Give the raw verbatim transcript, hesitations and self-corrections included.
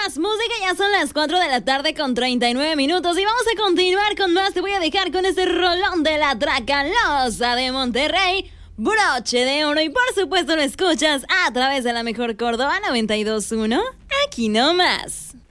más música, ya son las cuatro de la tarde con treinta y nueve minutos y vamos a continuar con más. Te voy a dejar con este rolón de la Tracalosa de Monterrey, Broche de Oro, y por supuesto lo escuchas a través de la mejor Córdoba noventa y dos punto uno, aquí nomás.